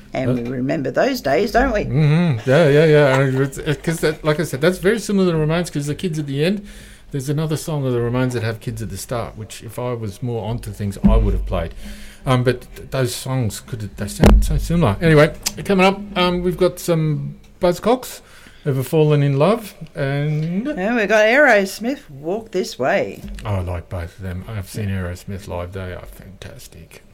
And we remember those days, don't we? Mm-hmm. Yeah. Because, like I said, that's very similar to the Ramones, because the kids at the end, there's another song of the Ramones that have kids at the start, which if I was more onto things, I would have played. But those songs, they sound so similar. Anyway, coming up, we've got some Buzzcocks, Ever Fallen in Love, and we've got Aerosmith, Walk This Way. I like both of them. I've seen Aerosmith live. They are fantastic.